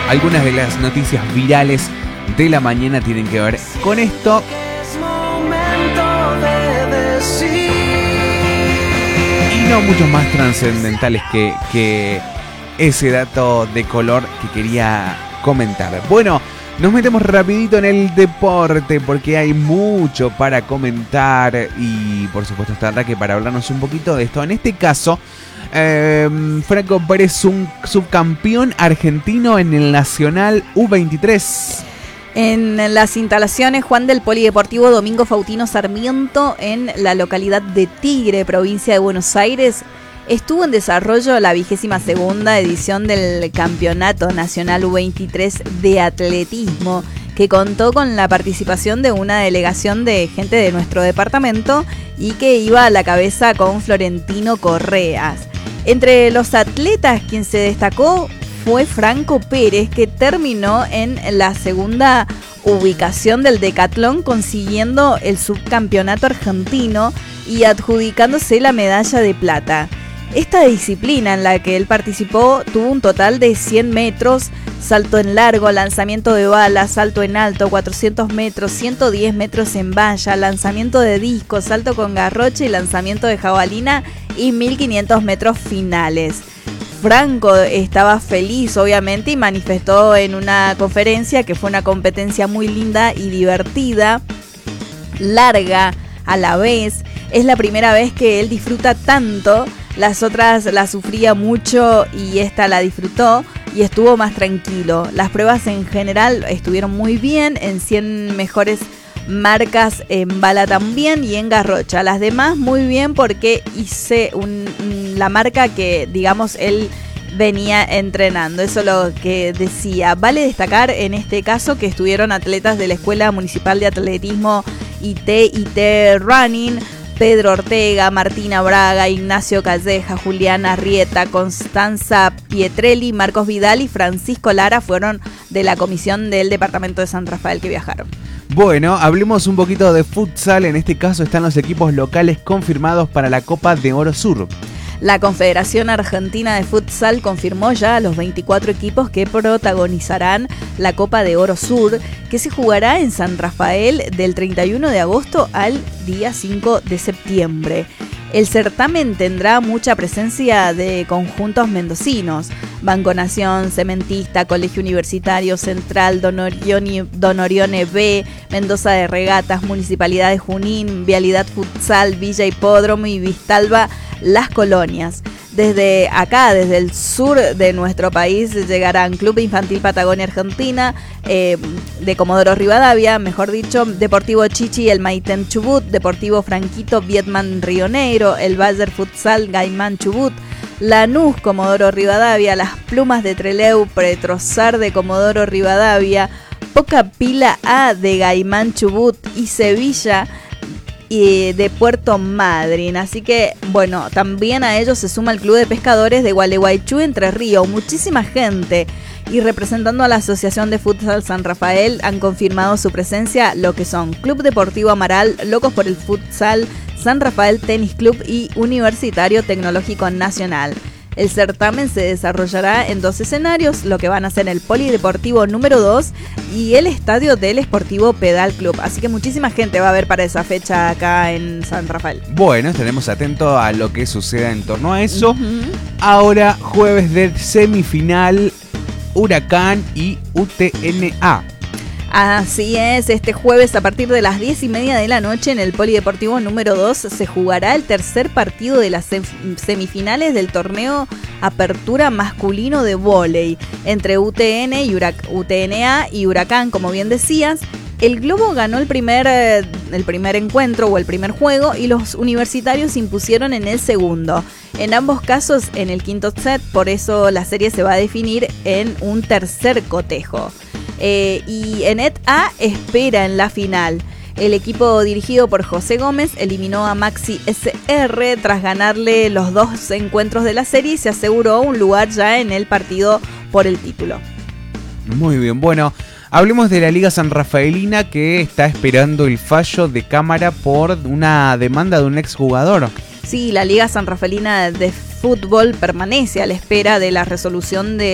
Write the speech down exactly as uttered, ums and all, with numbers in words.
algunas de las noticias virales de la mañana tienen que ver con esto. Y no muchos más trascendentales que, que ese dato de color que quería comentar. Bueno, nos metemos rapidito en el deporte porque hay mucho para comentar y por supuesto está Raque para hablarnos un poquito de esto. En este caso, eh, Franco Pérez, un subcampeón argentino en el Nacional U veintitrés. En las instalaciones, Juan, del Polideportivo Domingo Faustino Sarmiento, en la localidad de Tigre, provincia de Buenos Aires, estuvo en desarrollo la vigésima segunda edición del Campeonato Nacional U veintitrés de Atletismo, que contó con la participación de una delegación de gente de nuestro departamento y que iba a la cabeza con Florentino Correas. Entre los atletas, quien se destacó fue Franco Pérez, que terminó en la segunda ubicación del decatlón, consiguiendo el subcampeonato argentino y adjudicándose la medalla de plata. Esta disciplina en la que él participó tuvo un total de cien metros, salto en largo, lanzamiento de bala, salto en alto, cuatrocientos metros, ciento diez metros en valla, lanzamiento de disco, salto con garrocha y lanzamiento de jabalina y mil quinientos metros finales. Franco estaba feliz, obviamente, y manifestó en una conferencia que fue una competencia muy linda y divertida, larga a la vez. Es la primera vez que él disfruta tanto. Las otras la sufría mucho y esta la disfrutó y estuvo más tranquilo. Las pruebas en general estuvieron muy bien, en cien mejores marcas en bala también y en garrocha. Las demás muy bien porque hice un, la marca que, digamos, él venía entrenando. Eso es lo que decía. Vale destacar en este caso que estuvieron atletas de la Escuela Municipal de Atletismo I T I T Running, Pedro Ortega, Martina Braga, Ignacio Calleja, Juliana Arrieta, Constanza Pietrelli, Marcos Vidal y Francisco Lara fueron de la comisión del departamento de San Rafael que viajaron. Bueno, hablemos un poquito de futsal. En este caso están los equipos locales confirmados para la Copa de Oro Sur. La Confederación Argentina de Futsal confirmó ya a los veinticuatro equipos que protagonizarán la Copa de Oro Sur, que se jugará en San Rafael del treinta y uno de agosto al día cinco de septiembre. El certamen tendrá mucha presencia de conjuntos mendocinos: Banco Nación, Cementista, Colegio Universitario Central, Don Orione, Don Orione B, Mendoza de Regatas, Municipalidad de Junín, Vialidad Futsal, Villa Hipódromo y Vistalba Las Colonias. Desde acá, desde el sur de nuestro país, llegarán Club Infantil Patagonia Argentina, eh, de Comodoro Rivadavia, mejor dicho, Deportivo Chichi, el Maitén Chubut, Deportivo Franquito, Vietman Río Negro, el Bayer Futsal Gaimán Chubut, Lanús, Comodoro Rivadavia, Las Plumas de Trelew, Petrosar de Comodoro Rivadavia, Poca Pila A de Gaimán Chubut y Sevilla y de Puerto Madryn. Así que, bueno, también a ellos se suma el Club de Pescadores de Gualeguaychú, Entre Ríos. Muchísima gente. Y representando a la Asociación de Futsal San Rafael han confirmado su presencia lo que son Club Deportivo Amaral, Locos por el Futsal, San Rafael Tenis Club y Universitario Tecnológico Nacional. El certamen se desarrollará en dos escenarios, lo que van a ser el Polideportivo número dos y el Estadio del Esportivo Pedal Club. Así que muchísima gente va a ver para esa fecha acá en San Rafael. Bueno, estaremos atentos a lo que suceda en torno a eso. Uh-huh. Ahora, jueves de semifinal, Huracán y U T N A. Así es, este jueves a partir de las diez y media de la noche en el Polideportivo número dos se jugará el tercer partido de las semifinales del torneo Apertura Masculino de Vóley entre U T N y Hurac- U T N A y Huracán, como bien decías. El Globo ganó el primer, eh, el primer encuentro o el primer juego y los universitarios se impusieron en el segundo. En ambos casos en el quinto set, por eso la serie se va a definir en un tercer cotejo. Eh, y Enet A espera en la final. El equipo dirigido por José Gómez eliminó a Maxi S R tras ganarle los dos encuentros de la serie y se aseguró un lugar ya en el partido por el título. Muy bien, bueno, hablemos de la Liga Sanrafaelina que está esperando el fallo de cámara por una demanda de un exjugador. Sí, la Liga Sanrafaelina de Fútbol permanece a la espera de la resolución de